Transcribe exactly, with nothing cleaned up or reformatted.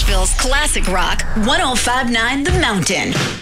Nashville's classic rock, one oh five point nine The Mountain.